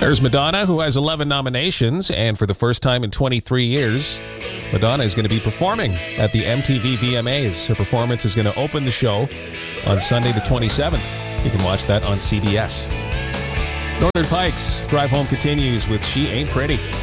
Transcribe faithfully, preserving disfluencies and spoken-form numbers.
There's Madonna, who has eleven nominations, and for the first time in twenty-three years, Madonna is going to be performing at the M T V V M As. Her performance is going to open the show on Sunday the twenty-seventh. You can watch that on C B S. Northern Pikes Drive Home continues with She Ain't Pretty.